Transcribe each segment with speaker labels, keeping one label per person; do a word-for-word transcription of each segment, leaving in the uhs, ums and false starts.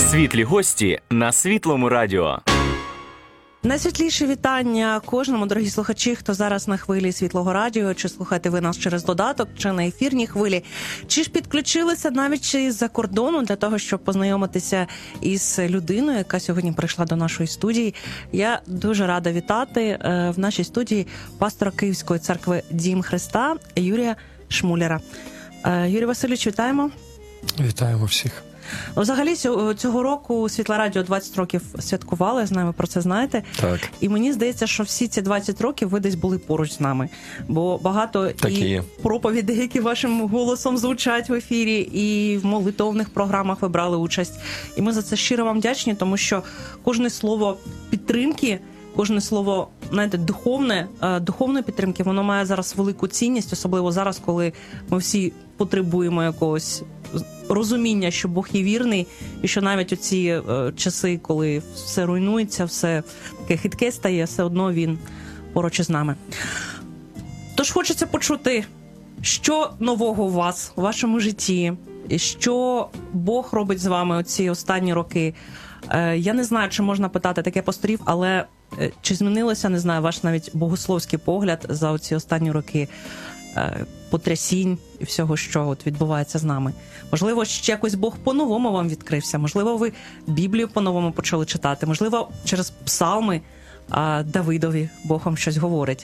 Speaker 1: Світлі гості на Світлому радіо.
Speaker 2: Найсвітліші вітання кожному, дорогі слухачі, хто зараз на хвилі Світлого радіо, чи слухаєте ви нас через додаток, чи на ефірній хвилі, чи ж підключилися навіть чи з-за кордону для того, щоб познайомитися із людиною, яка сьогодні прийшла до нашої студії. Я дуже рада вітати в нашій студії пастора Київської церкви Дім Христа Юрія Шмуляра. Юрій Васильович, вітаємо.
Speaker 3: Вітаємо всіх.
Speaker 2: Взагалі, цього року Світле радіо двадцять років святкували, знаю, ви про це знаєте.
Speaker 3: Так.
Speaker 2: І мені здається, що всі ці двадцять років ви десь були поруч з нами. Бо багато
Speaker 3: так і,
Speaker 2: і проповідей, які вашим голосом звучать в ефірі, і в молитовних програмах ви брали участь. І ми за це щиро вам вдячні, тому що кожне слово підтримки, кожне слово, знаєте, духовне, духовної підтримки, воно має зараз велику цінність, особливо зараз, коли ми всі потребуємо якогось розуміння, що Бог є вірний, і що навіть у ці е, часи, коли все руйнується, все таке хитке стає, все одно Він поруч із нами. Тож хочеться почути, що нового у вас, у вашому житті, що Бог робить з вами оці останні роки. Е, я не знаю, чи можна питати таке пасторів, але е, чи змінилося, не знаю, ваш навіть богословський погляд за оці останні роки е, потрясінь і всього, що от відбувається з нами. Можливо, ще якось Бог по-новому вам відкрився. Можливо, ви Біблію по-новому почали читати. Можливо, через псалми а, Давидові Бог вам щось говорить.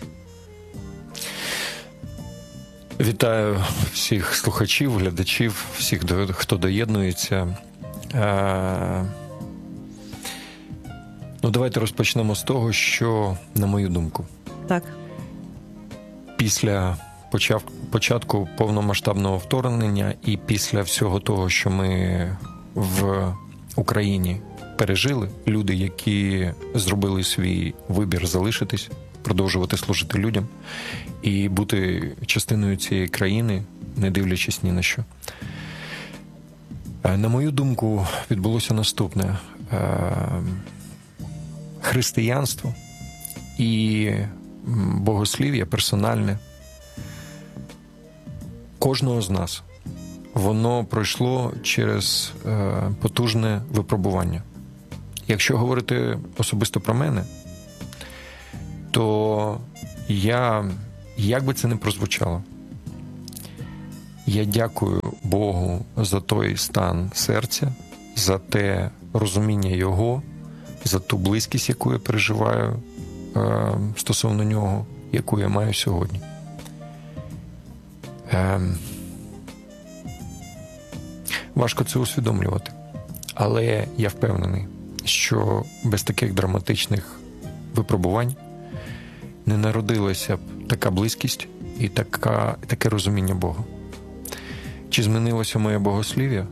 Speaker 3: Вітаю всіх слухачів, глядачів, всіх, хто доєднується. Е... Ну, давайте розпочнемо з того, що, на мою думку,
Speaker 2: так.
Speaker 3: після почав, початку повномасштабного вторгнення і після всього того, що ми в Україні пережили, люди, які зробили свій вибір залишитись, продовжувати служити людям і бути частиною цієї країни, не дивлячись ні на що. На мою думку, відбулося наступне. Християнство і богослів'я персональне кожного з нас, воно пройшло через е, потужне випробування. Якщо говорити особисто про мене, то я, як би це не прозвучало, я дякую Богу за той стан серця, за те розуміння Його, за ту близькість, яку я переживаю е, стосовно Нього, яку я маю сьогодні. Ем, важко це усвідомлювати, але я впевнений, що без таких драматичних випробувань не народилася б така близькість і така, таке розуміння Бога. Чи змінилося моє богослів'я?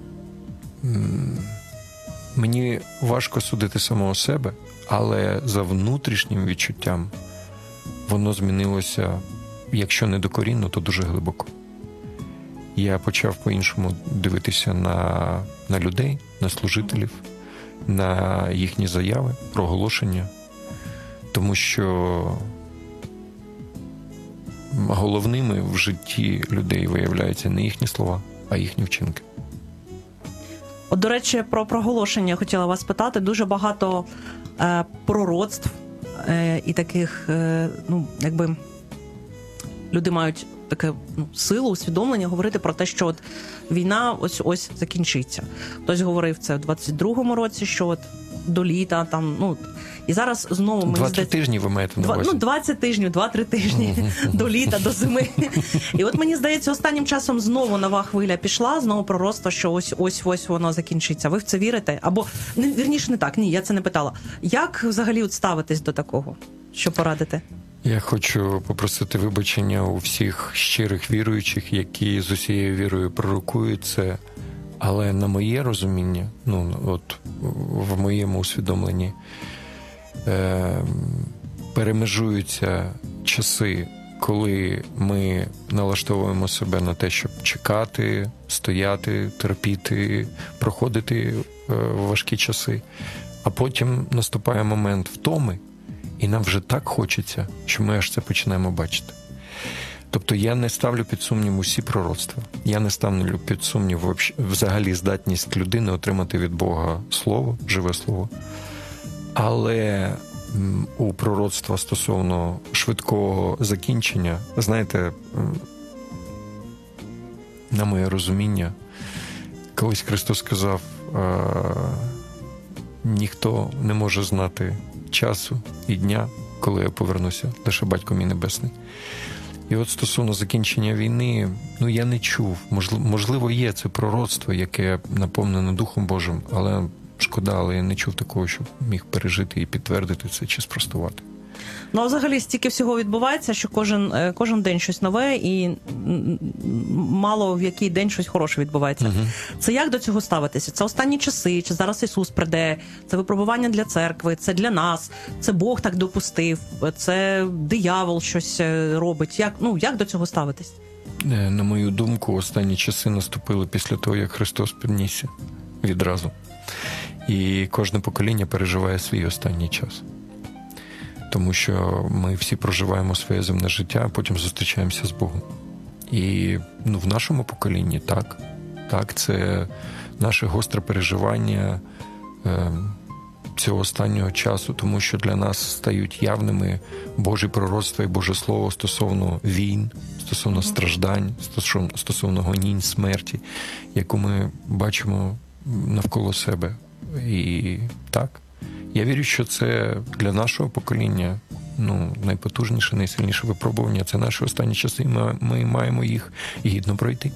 Speaker 3: Мені важко судити самого себе, але за внутрішнім відчуттям воно змінилося, якщо не докорінно, то дуже глибоко. Я почав по-іншому дивитися на, на людей, на служителів, на їхні заяви, проголошення, тому що головними в житті людей виявляються не їхні слова, а їхні вчинки.
Speaker 2: От, до речі, про проголошення хотіла вас питати. Дуже багато е, пророцтв е, і таких, е, ну, якби, люди мають таке, ну, силу, усвідомлення говорити про те, що от війна ось-ось закінчиться. Хтось говорив це в двадцять другому році, що от до літа, там, ну, і зараз знову... мені
Speaker 3: двадцять
Speaker 2: здається,
Speaker 3: тижнів ви маєте на увазі?
Speaker 2: Ну, двадцять тижнів, два-три тижні до літа, до зими. І от мені здається, останнім часом знову нова хвиля пішла, знову пророцтво, що ось-ось воно закінчиться. Ви в це вірите? Або, не, вірніше, не так, ні, я це не питала. Як взагалі от ставитись до такого? Що порадите?
Speaker 3: Я хочу попросити вибачення у всіх щирих віруючих, які з усією вірою пророкують це, але на моє розуміння, ну, от в моєму усвідомленні, е- перемежуються часи, коли ми налаштовуємо себе на те, щоб чекати, стояти, терпіти, проходити е- важкі часи, а потім наступає момент втоми, і нам вже так хочеться, що ми аж це починаємо бачити. Тобто я не ставлю під сумнів усі пророцтва. Я не ставлю під сумнів взагалі здатність людини отримати від Бога слово, живе слово. Але у пророцтва стосовно швидкого закінчення, знаєте, на моє розуміння, колись Христос сказав, ніхто не може знати часу і дня, коли я повернуся, лише Батько мій Небесний. І от стосовно закінчення війни, ну я не чув, можливо, можливо є це пророцтво, яке наповнене Духом Божим, але шкода, але я не чув такого, щоб міг пережити і підтвердити це чи спростувати.
Speaker 2: Ну, а взагалі стільки всього відбувається, що кожен, кожен день щось нове і мало в який день щось хороше відбувається. Угу. Це як до цього ставитися? Це останні часи, чи зараз Ісус прийде, це випробування для церкви, це для нас, це Бог так допустив, це диявол щось робить. Як, ну, як до цього ставитись?
Speaker 3: На мою думку, останні часи наступили після того, як Христос піднісся відразу. І кожне покоління переживає свій останній час. Тому що ми всі проживаємо своє земне життя, а потім зустрічаємося з Богом. І ну, в нашому поколінні так. Так, це наше гостре переживання е, цього останнього часу, тому що для нас стають явними Божі пророцтва і Боже Слово стосовно війн, стосовно страждань, стосовно, стосовно гонінь, смерті, яку ми бачимо навколо себе. І так. Я вірю, що це для нашого покоління ну, найпотужніше, найсильніше випробування. Це наші останні часи, і ми, ми маємо їх гідно пройти.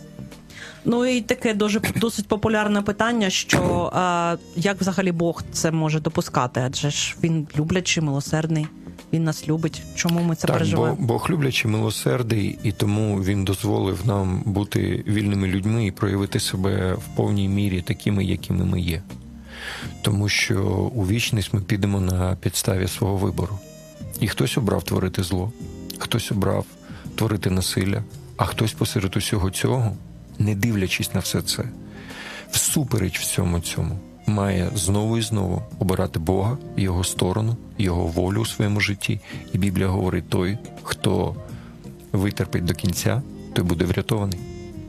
Speaker 2: Ну і таке дуже, досить популярне питання, що а, як взагалі Бог це може допускати? Адже ж Він люблячий, милосердний, Він нас любить. Чому ми це
Speaker 3: так,
Speaker 2: переживаємо?
Speaker 3: Бог, Бог люблячий, милосердний, і тому Він дозволив нам бути вільними людьми і проявити себе в повній мірі такими, якими ми є. Тому що у вічність ми підемо на підставі свого вибору. І хтось обрав творити зло, хтось обрав творити насилля, а хтось посеред усього цього, не дивлячись на все це, всупереч всьому цьому, має знову і знову обирати Бога, Його сторону, Його волю у своєму житті. І Біблія говорить, той, хто витерпить до кінця, той буде врятований.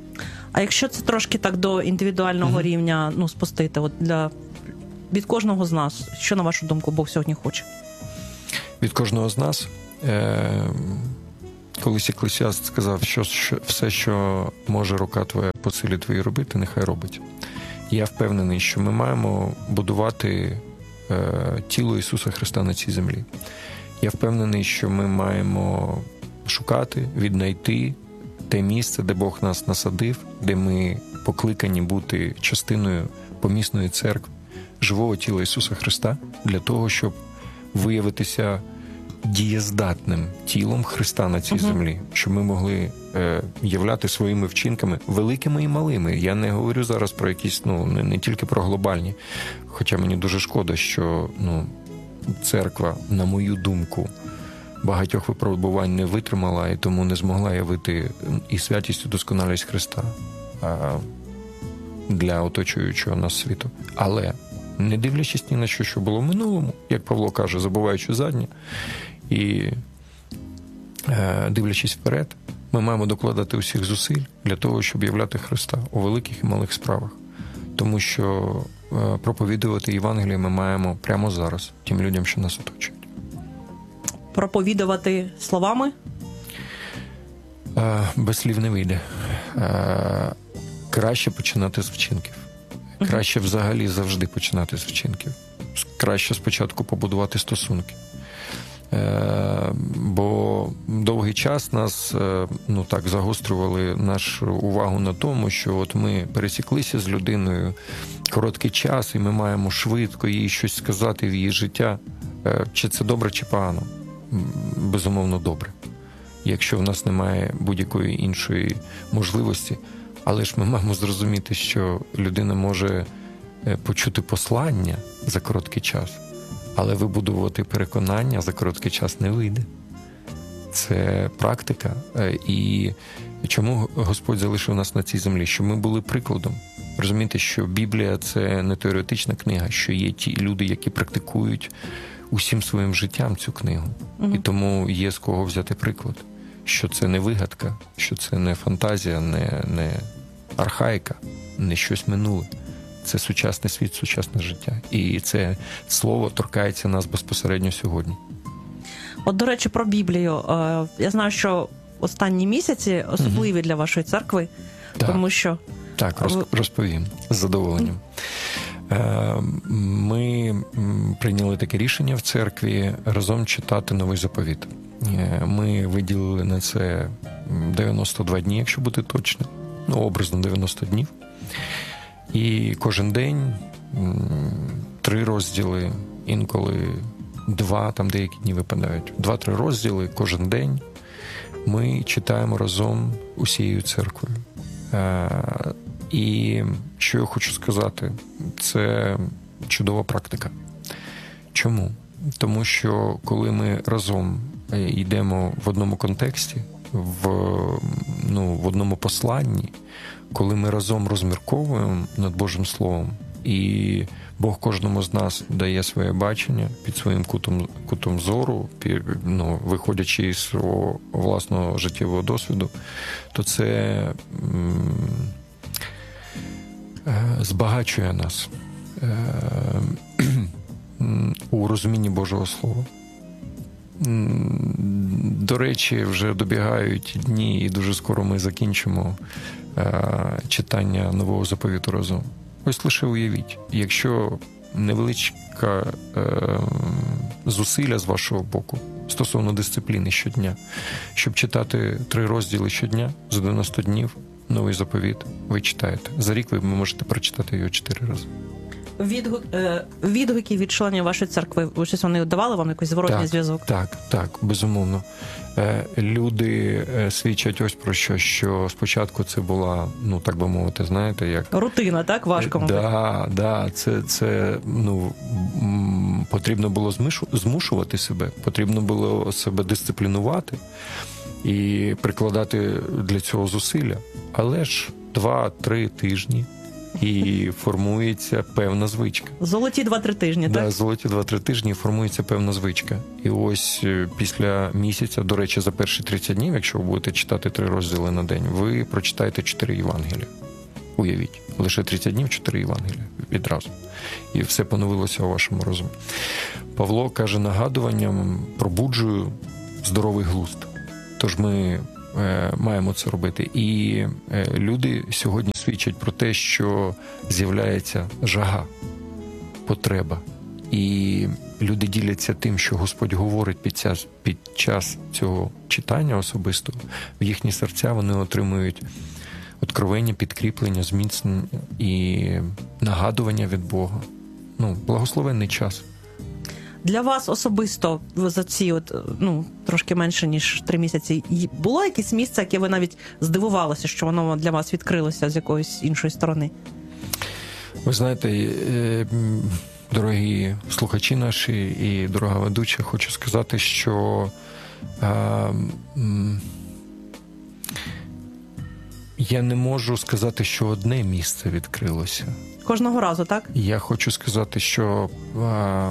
Speaker 2: А якщо це трошки так до індивідуального mm-hmm. рівня ну, спустити, от для від кожного з нас, що, на вашу думку, Бог сьогодні хоче?
Speaker 3: Від кожного з нас. Е- колись Еклесіаст сказав, що, що все, що може рука твоя по силі твоїй робити, нехай робить. Я впевнений, що ми маємо будувати е- тіло Ісуса Христа на цій землі. Я впевнений, що ми маємо шукати, віднайти те місце, де Бог нас насадив, де ми покликані бути частиною помісної церкви, живого тіла Ісуса Христа, для того, щоб виявитися дієздатним тілом Христа на цій uh-huh. землі, щоб ми могли е, являти своїми вчинками великими і малими. Я не говорю зараз про якісь, ну, не, не тільки про глобальні, хоча мені дуже шкода, що ну, церква, на мою думку, багатьох випробувань не витримала і тому не змогла явити і святість, і досконалість Христа а, для оточуючого нас світу. Але не дивлячись ні на що, що було в минулому, як Павло каже, забуваючи заднє, і е, дивлячись вперед, ми маємо докладати усіх зусиль для того, щоб являти Христа у великих і малих справах. Тому що е, проповідувати Євангеліє ми маємо прямо зараз тим людям, що нас оточують.
Speaker 2: Проповідувати словами?
Speaker 3: Е, без слів не вийде. Е, краще починати з вчинків. Краще взагалі завжди починати з вчинків. Краще спочатку побудувати стосунки. Е, бо довгий час нас ну так загострювали нашу увагу на тому, що от ми пересіклися з людиною короткий час, і ми маємо швидко їй щось сказати в її життя. Е, чи це добре, чи погано? Безумовно, добре. Якщо в нас немає будь-якої іншої можливості. Але ж ми маємо зрозуміти, що людина може почути послання за короткий час, але вибудувати переконання за короткий час не вийде. Це практика. І чому Господь залишив нас на цій землі? Щоб ми були прикладом. Розумієте, що Біблія – це не теоретична книга, що є ті люди, які практикують усім своїм життям цю книгу. Угу. І тому є з кого взяти приклад. що це не вигадка, що це не фантазія, не, не архаїка, не щось минуле. Це сучасний світ, сучасне життя. І це слово торкається нас безпосередньо сьогодні.
Speaker 2: От, до речі, про Біблію. Е, Я знаю, що останні місяці особливі для вашої церкви,
Speaker 3: Так.
Speaker 2: тому що...
Speaker 3: Так, роз- розповім з задоволенням. Е, Ми м, прийняли таке рішення в церкві разом читати Новий заповіт. Е, Ми виділили на це дев'яносто два дні, якщо бути точним. Ну, образно дев'яносто днів. І кожен день м, три розділи, інколи два, там деякі дні випадають. Два-три розділи кожен день ми читаємо разом усією церквою. Е, І що я хочу сказати, це чудова практика. Чому? Тому що коли ми разом йдемо в одному контексті, в, ну, в одному посланні, коли ми разом розмірковуємо над Божим Словом, і Бог кожному з нас дає своє бачення під своїм кутом, кутом зору, під, ну, виходячи із свого власного життєвого досвіду, то це м, збагачує нас у розумінні Божого Слова. До речі, вже добігають дні, і дуже скоро ми закінчимо читання Нового заповіту разом. Ось лише уявіть, якщо невеличка зусилля з вашого боку стосовно дисципліни щодня, щоб читати три розділи щодня за дев'яносто днів, Новий заповіт ви читаєте. За рік ви можете прочитати його чотири рази.
Speaker 2: Відгук, е, відгуки від членів вашої церкви, ви щось вони давали вам якийсь зворотній
Speaker 3: так,
Speaker 2: зв'язок?
Speaker 3: Так, так, безумовно. Е, люди е, свідчать ось про що, що спочатку це була, ну так би мовити, знаєте, як...
Speaker 2: Рутина, так? Важко, мабуть?
Speaker 3: Да, да, це, це, ну, м, потрібно було змишу, змушувати себе, потрібно було себе дисциплінувати і прикладати для цього зусилля. Але ж два-три тижні і формується певна звичка.
Speaker 2: Золоті два-три тижні,
Speaker 3: да,
Speaker 2: так?
Speaker 3: Золоті два-три тижні і формується певна звичка. І ось після місяця, до речі, за перші тридцять днів, якщо ви будете читати три розділи на день, ви прочитаєте чотири Євангелія. Уявіть, лише тридцять днів, чотири Євангелія відразу. І все поновилося у вашому розумі. Павло каже, нагадуванням пробуджую здоровий глузд. Тож ми е, маємо це робити. І е, люди сьогодні свідчать про те, що з'являється жага, потреба. І люди діляться тим, що Господь говорить під час, під час цього читання особистого. В їхні серця вони отримують откровення, підкріплення, зміцнення і нагадування від Бога. Ну, благословенний час.
Speaker 2: Для вас особисто за ці от, ну, трошки менше, ніж три місяці, було якесь місце, яке ви навіть здивувалися, що воно для вас відкрилося з якоїсь іншої сторони?
Speaker 3: Ви знаєте, дорогі слухачі наші і дорога ведуча, хочу сказати, що а, я не можу сказати, що одне місце відкрилося.
Speaker 2: Кожного разу, так?
Speaker 3: Я хочу сказати, що а,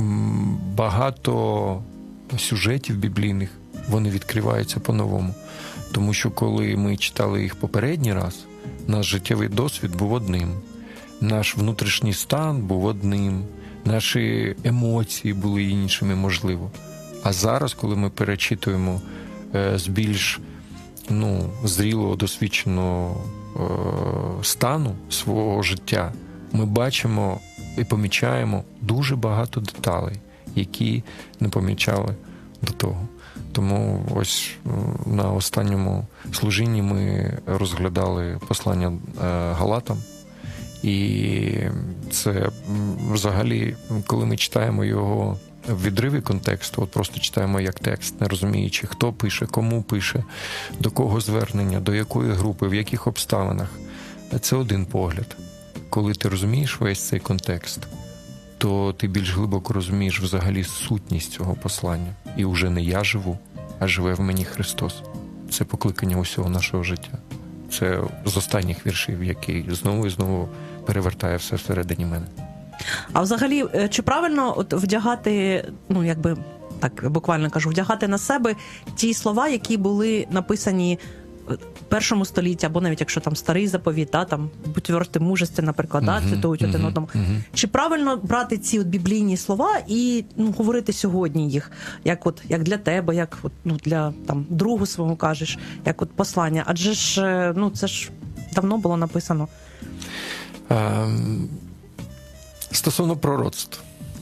Speaker 3: багато сюжетів біблійних, вони відкриваються по-новому. Тому що коли ми читали їх попередній раз, наш життєвий досвід був одним, наш внутрішній стан був одним, наші емоції були іншими, можливо. А зараз, коли ми перечитуємо е, з більш ну, зрілого, досвідченого е, стану свого життя, ми бачимо і помічаємо дуже багато деталей, які не помічали до того. Тому ось на останньому служінні ми розглядали послання Галатам. І це взагалі, коли ми читаємо його в відриві контексту, от просто читаємо як текст, не розуміючи, хто пише, кому пише, до кого звернення, до якої групи, в яких обставинах. Це один погляд. Коли ти розумієш весь цей контекст, то ти більш глибоко розумієш взагалі сутність цього послання. І вже не я живу, а живе в мені Христос. Це покликання усього нашого життя. Це з останніх віршів, який знову і знову перевертає все всередині мене.
Speaker 2: А взагалі, чи правильно от вдягати, ну, якби так буквально кажу, вдягати на себе ті слова, які були написані в першому столітті, або навіть якщо там старий заповіт, да, там будь твердим, мужественно, наприклад, да,
Speaker 3: Мгм,
Speaker 2: цитують один
Speaker 3: мгм,
Speaker 2: одному.
Speaker 3: мгм.
Speaker 2: Чи правильно брати ці от біблійні слова і ну, говорити сьогодні їх, як от як для тебе, як от, ну, для там другу свого кажеш, як от послання? Адже ж е, ну це ж давно було написано.
Speaker 3: Ем, Стосовно пророцтв.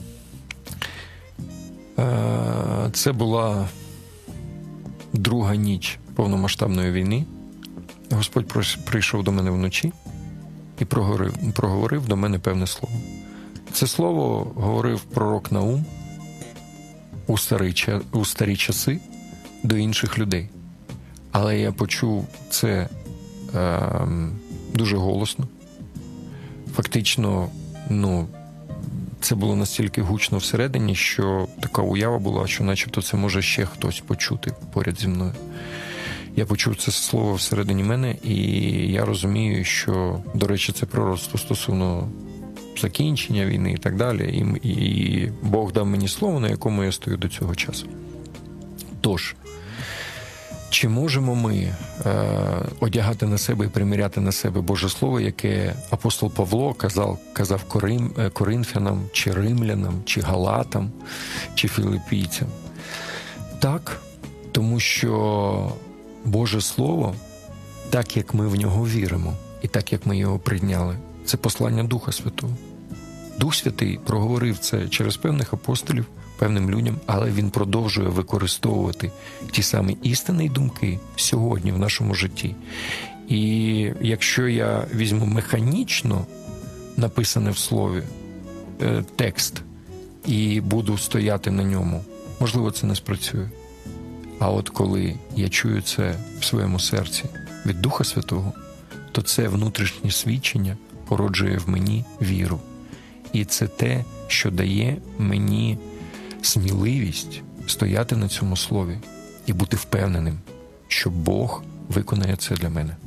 Speaker 3: Е, Це була друга ніч повномасштабної війни. Господь прос- прийшов до мене вночі і проговорив, проговорив до мене певне слово. Це слово говорив пророк Наум у старі, ча- у старі часи до інших людей. Але я почув це е, дуже голосно. Фактично, ну, це було настільки гучно всередині, що така уява була, що начебто це може ще хтось почути поряд зі мною. Я почув це слово всередині мене, і я розумію, що, до речі, це пророцтво стосовно закінчення війни і так далі. І, і Бог дав мені слово, на якому я стою до цього часу. Тож, чи можемо ми е, одягати на себе і приміряти на себе Боже Слово, яке апостол Павло казав, казав Корин, Коринфянам, чи римлянам, чи галатам, чи філіппійцям? Так, тому що Боже Слово, так як ми в нього віримо, і так як ми його прийняли, це послання Духа Святого. Дух Святий проговорив це через певних апостолів, певним людям, але він продовжує використовувати ті самі істини й думки сьогодні в нашому житті. І якщо я візьму механічно написане в слові е, текст і буду стояти на ньому, можливо, це не спрацює. А от коли я чую це в своєму серці від Духа Святого, то це внутрішнє свідчення породжує в мені віру. І це те, що дає мені сміливість стояти на цьому слові і бути впевненим, що Бог виконає це для мене.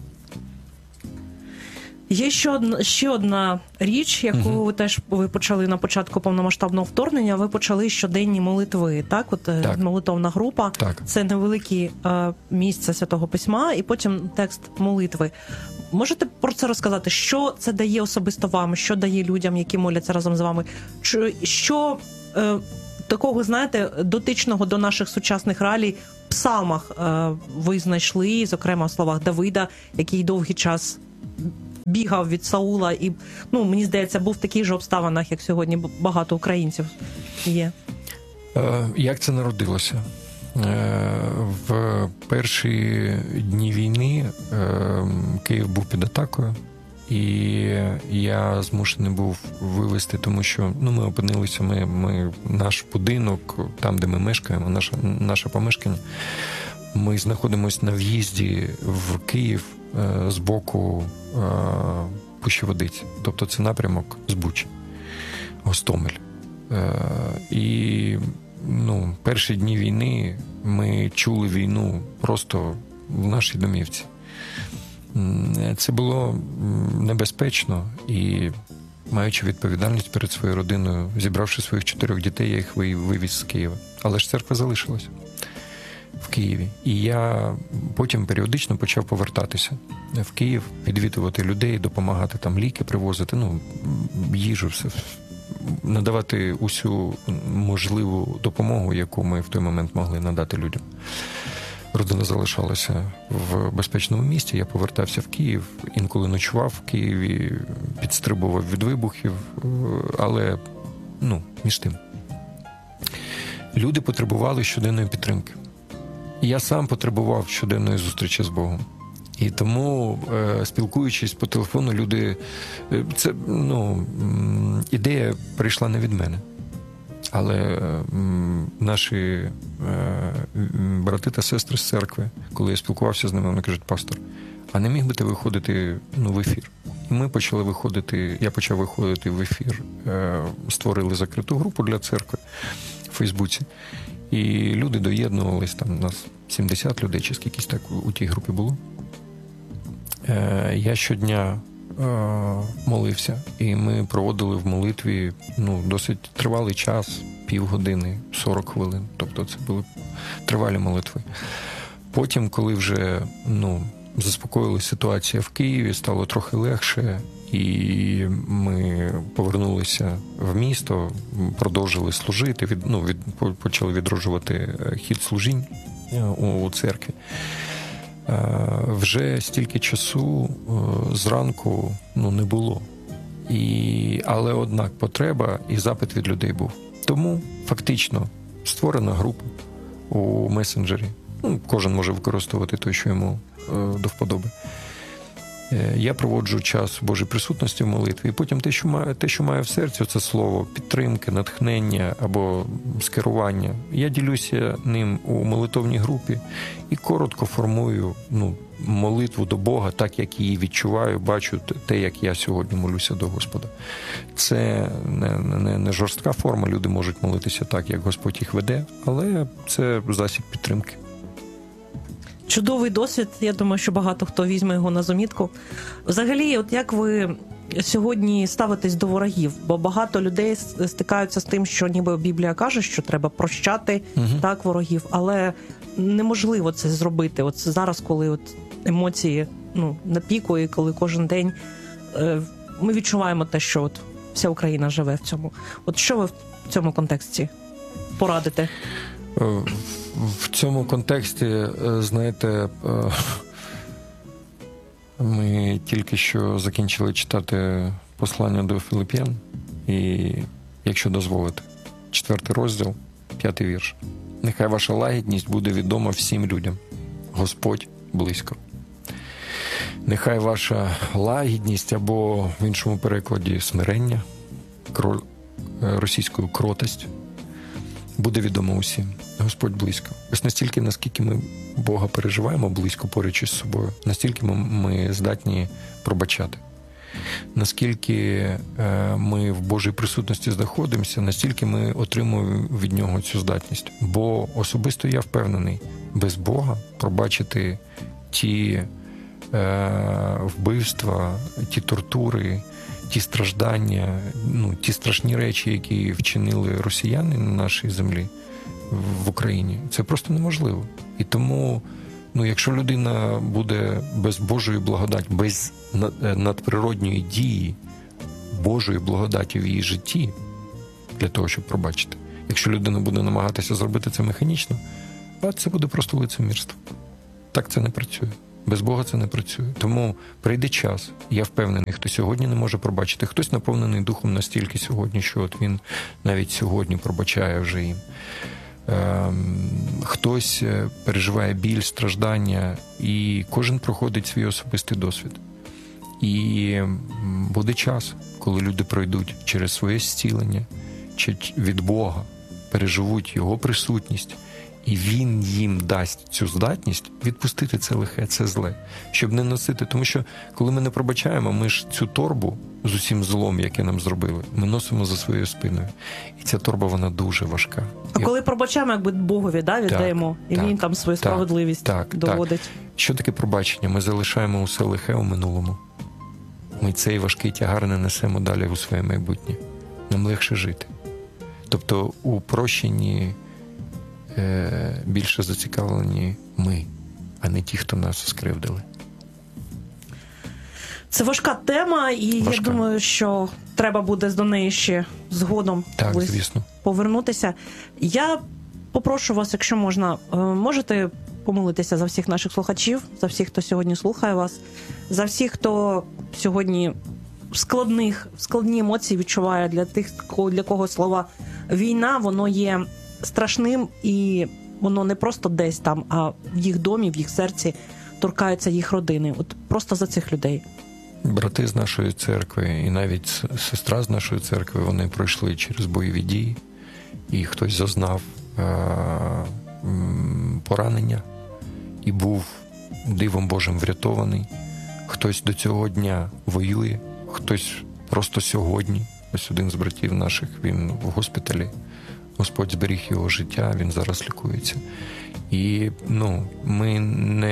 Speaker 2: Є ще одна, ще одна річ, яку
Speaker 3: Мгм.
Speaker 2: ви теж ви почали на початку повномасштабного вторгнення. Ви почали щоденні молитви, так? От е,
Speaker 3: Так.
Speaker 2: молитовна група.
Speaker 3: Так.
Speaker 2: Це невеликі е, місця Святого Письма, і потім текст молитви. Можете про це розказати? Що це дає особисто вам? Що дає людям, які моляться разом з вами? Чи- Що е, такого, знаєте, дотичного до наших сучасних реалій в псалмах е, ви знайшли, зокрема в словах Давида, який довгий час бігав від Саула і, ну, мені здається, був в таких же обставинах, як сьогодні багато українців є.
Speaker 3: Е, Як це народилося? Е, В перші дні війни е, Київ був під атакою, і я змушений був вивезти, тому що ну, ми опинилися, ми, ми, наш будинок, там, де ми мешкаємо, наше, наше помешкання, ми знаходимося на в'їзді в Київ е, з боку е, Пущі-Водиці. Тобто це напрямок з Бучі, Гостомель. Е, і ну, перші дні війни ми чули війну просто в нашій домівці. Це було небезпечно, і, маючи відповідальність перед своєю родиною, зібравши своїх чотирьох дітей, я їх вивіз з Києва. Але ж церква залишилася в Києві. І я потім періодично почав повертатися в Київ, відвідувати людей, допомагати там ліки привозити, ну, їжу, все, надавати усю можливу допомогу, яку ми в той момент могли надати людям. Родина залишалася в безпечному місті, я повертався в Київ, інколи ночував в Києві, підстрибував від вибухів, але, ну, між тим. Люди потребували щоденної підтримки. Я сам потребував щоденної зустрічі з Богом. І тому, спілкуючись по телефону, люди... Це, ну, ідея прийшла не від мене. Але м, наші е, брати та сестри з церкви, коли я спілкувався з ними, вони кажуть: пастор, а не міг би ти виходити, ну, в ефір? І ми почали виходити, я почав виходити в ефір, е, створили закриту групу для церкви в Фейсбуці. І люди доєднувались, там у нас сімдесят людей, чи скількись так у тій групі було. Е, я щодня молився, і ми проводили в молитві, ну, досить тривалий час, півгодини, сорок хвилин. Тобто це були тривалі молитви. Потім, коли вже ну, заспокоїлася ситуація в Києві, стало трохи легше, і ми повернулися в місто, продовжили служити, від, ну, від, почали відроджувати хід служінь у, у церкві. Вже стільки часу зранку ну, не було. І, але однак потреба і запит від людей був. Тому фактично створена група у месенджері. Ну, кожен може використовувати те, що йому е, до вподоби. Е, я проводжу час в Божій присутності в молитві, і потім те, що має, те, що має в серці, це слово підтримки, натхнення або скерування. Я ділюся ним у молитовній групі і коротко формую ну, молитву до Бога, так, як її відчуваю, бачу те, як я сьогодні молюся до Господа. Це не, не, не жорстка форма, люди можуть молитися так, як Господь їх веде, але це засіб підтримки.
Speaker 2: Чудовий досвід, я думаю, що багато хто візьме його на замітку. Взагалі, от як ви сьогодні ставитесь до ворогів? Бо багато людей стикаються з тим, що ніби Біблія каже, що треба прощати угу. так ворогів, але неможливо це зробити. От зараз, коли от емоції ну, на піку, і коли кожен день е, ми відчуваємо те, що от вся Україна живе в цьому. От що ви в цьому контексті порадите?
Speaker 3: В цьому контексті, знаєте, ми тільки що закінчили читати послання до Филип'ян, і, якщо дозволите, четвертий розділ, п'ятий вірш. Нехай ваша лагідність буде відома всім людям. Господь близько. Нехай ваша лагідність, або в іншому перекладі смирення, російською кротость, буде відомо усім. Господь близько. Ось настільки, наскільки ми Бога переживаємо близько поруч із собою, настільки ми, ми здатні пробачати. Наскільки ми в Божій присутності знаходимося, настільки ми отримуємо від Нього цю здатність. Бо особисто я впевнений, без Бога пробачити ті е, вбивства, ті тортури, ті страждання, ну, ті страшні речі, які вчинили росіяни на нашій землі, в Україні, це просто неможливо. І тому, ну, якщо людина буде без Божої благодаті, без надприродньої дії Божої благодаті в її житті, для того, щоб пробачити, якщо людина буде намагатися зробити це механічно, а це буде просто лицемірство. Так це не працює. Без Бога це не працює. Тому прийде час, я впевнений, хто сьогодні не може пробачити, хтось наповнений духом настільки сьогодні, що от він навіть сьогодні пробачає вже їм. Хтось переживає біль, страждання, і кожен проходить свій особистий досвід. І буде час, коли люди пройдуть через своє зцілення, чи від Бога, переживуть Його присутність, і Він їм дасть цю здатність відпустити це лихе, це зле, щоб не носити. Тому що, коли ми не пробачаємо, ми ж цю торбу з усім злом, яке нам зробили, ми носимо за своєю спиною. І ця торба, вона дуже важка.
Speaker 2: А і... коли пробачаємо, якби Богові, да, віддаємо, так, і так, Він там свою так, справедливість
Speaker 3: так,
Speaker 2: доводить.
Speaker 3: Так. Що таке пробачення? Ми залишаємо усе лихе у минулому. Ми цей важкий тягар не несемо далі у своє майбутнє. Нам легше жити. Тобто у прощенні е, більше зацікавлені ми, а не ті, хто нас скривдили.
Speaker 2: Це важка тема, і важка. Я думаю, що треба буде до неї ще згодом
Speaker 3: так, звісно.
Speaker 2: повернутися. Я попрошу вас, якщо можна, можете помолитися за всіх наших слухачів, за всіх, хто сьогодні слухає вас, за всіх, хто сьогодні складних, складні емоції відчуває, для тих, для кого слова війна, воно є страшним, і воно не просто десь там, а в їх домі, в їх серці торкається їх родини. От просто за цих людей.
Speaker 3: Брати з нашої церкви і навіть сестра з нашої церкви, вони пройшли через бойові дії, і хтось зазнав е- поранення і був дивом Божим врятований. Хтось до цього дня воює, хтось просто сьогодні, ось один з братів наших, він в госпіталі Господь зберіг його життя, він зараз лікується. І ну, ми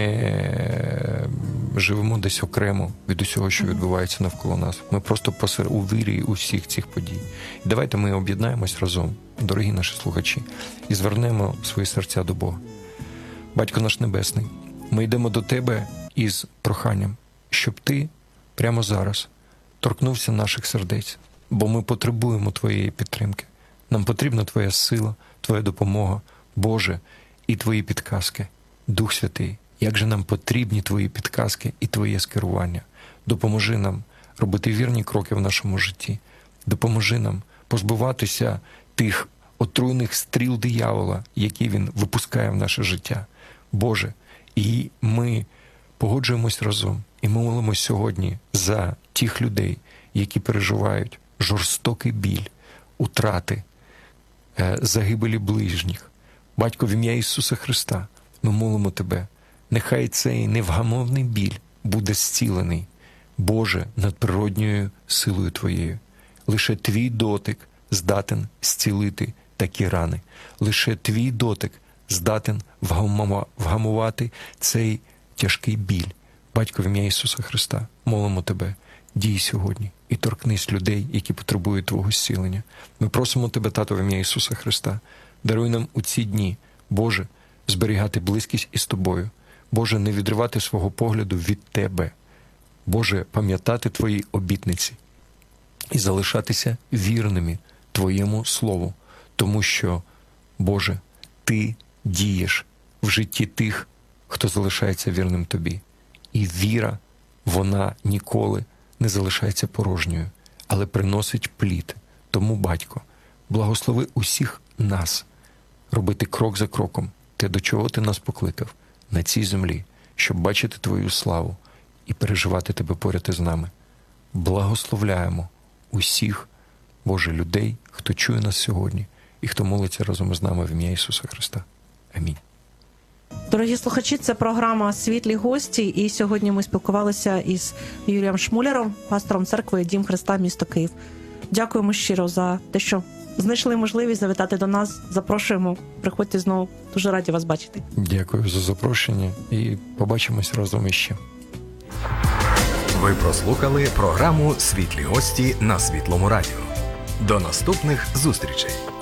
Speaker 3: не живемо десь окремо від усього, що відбувається навколо нас. Ми просто посеред у вирі усіх цих подій. І давайте ми об'єднаємось разом, дорогі наші слухачі, і звернемо свої серця до Бога. Батько наш Небесний, ми йдемо до Тебе із проханням, щоб Ти прямо зараз торкнувся наших сердець, бо ми потребуємо Твоєї підтримки. Нам потрібна Твоя сила, Твоя допомога, Боже, і Твої підказки. Дух Святий, як же нам потрібні Твої підказки і Твоє скерування. Допоможи нам робити вірні кроки в нашому житті. Допоможи нам позбуватися тих отруйних стріл диявола, які він випускає в наше життя. Боже, і ми погоджуємось разом, і ми молимось сьогодні за тих людей, які переживають жорстокий біль, утрати, загибелі ближніх. Батько, в ім'я Ісуса Христа, ми молимо Тебе, нехай цей невгамовний біль буде зцілений, Боже, надприродньою силою Твоєю. Лише Твій дотик здатен зцілити такі рани. Лише Твій дотик здатен вгамувати цей тяжкий біль. Батько, в ім'я Ісуса Христа, молимо Тебе, дій сьогодні і торкнись людей, які потребують Твого зцілення. Ми просимо Тебе, Тато, в ім'я Ісуса Христа, даруй нам у ці дні, Боже, зберігати близькість із Тобою. Боже, не відривати свого погляду від Тебе. Боже, пам'ятати Твої обітниці і залишатися вірними Твоєму Слову, тому що, Боже, Ти дієш в житті тих, хто залишається вірним Тобі. І віра, вона ніколи не залишається порожньою, але приносить плід. Тому, Батько, благослови усіх нас робити крок за кроком те, до чого Ти нас покликав на цій землі, щоб бачити Твою славу і переживати Тебе поряд із нами. Благословляємо усіх, Боже, людей, хто чує нас сьогодні і хто молиться разом із нами в ім'я Ісуса Христа. Амінь.
Speaker 2: Дорогі слухачі, це програма «Світлі гості», і сьогодні ми спілкувалися із Юрієм Шмуляром, пастором церкви Дім Христа, місто Київ. Дякуємо щиро за те, що знайшли можливість завітати до нас. Запрошуємо, приходьте знову. Дуже раді вас бачити.
Speaker 3: Дякую за запрошення і побачимось разом іще.
Speaker 4: Ви прослухали програму «Світлі гості» на Світлому радіо. До наступних зустрічей!